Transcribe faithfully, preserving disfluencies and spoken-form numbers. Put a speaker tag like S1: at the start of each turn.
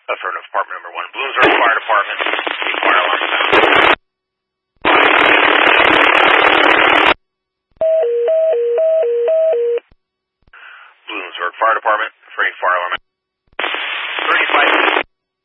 S1: Affirmative, Department number one. Bloomsburg Fire Department. Fire alarm sound. Bloomsburg Fire Department. For any fire alarm. thirty-five